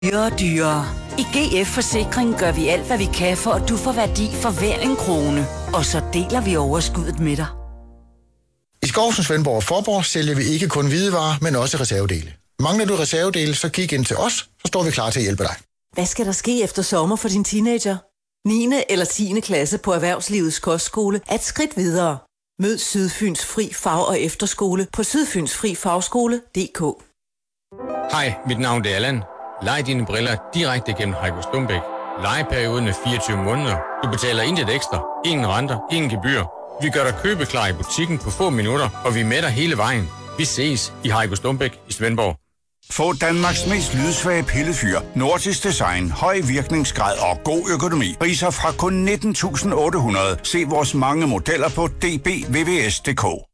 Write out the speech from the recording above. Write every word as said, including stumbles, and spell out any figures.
Dyrere og dyrere. I G F Forsikring gør vi alt, hvad vi kan, for at du får værdi for hver en krone. Og så deler vi overskuddet med dig. I Skovsen, Svendborg og Forborg sælger vi ikke kun hvidevarer, men også reservedele. Mangler du reservedele, så kig ind til os, så står vi klar til at hjælpe dig. Hvad skal der ske efter sommer for din teenager? niende eller tiende klasse på Erhvervslivets Kostskole er et skridt videre. Mød Sydfyns Fri Fag- og Efterskole på sydfyns fri fagskole punktum d k. Hej, mit navn er Allan. Lej dine briller direkte gennem Heiko Stumbæk. Lejeperioden er fireogtyve måneder. Du betaler intet ekstra, ingen renter, ingen gebyr. Vi gør dig købeklar i butikken på få minutter, og vi er med dig hele vejen. Vi ses i Heiko Stumbæk i Svendborg. Få Danmarks mest lydsvage pillefyr, nordisk design, høj virkningsgrad og god økonomi. Priser fra kun nitten tusind otte hundrede. Se vores mange modeller på d b v v s punktum d k.